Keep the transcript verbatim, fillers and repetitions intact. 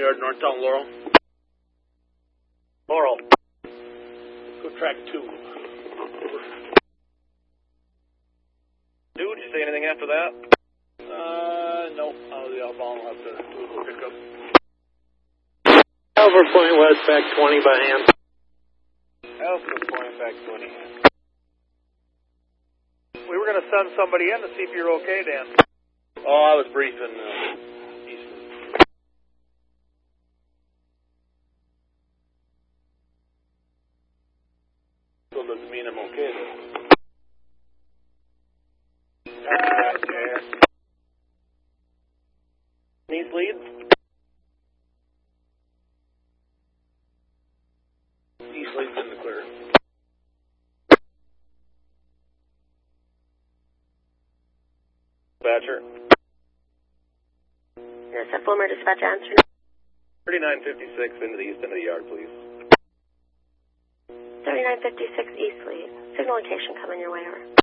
Yard, Northtown, Laurel. Laurel. Go track two. Dude, did you say anything after that? Uh, no. Uh, the outbound will have to do a quick pickup. Alpha Point West, back twenty by hand. Alpha Point, back twenty. We were going to send somebody in to see if you're okay, Dan. Oh, I was briefing uh, Eastman. Still doesn't mean I'm okay, though. Needs lead? East lead's in the clear. Dispatcher. Yes, a former dispatcher answer. thirty-nine fifty-six into the east end of the yard, please. thirty-nine fifty-six East Lead. Signal location coming your way, over.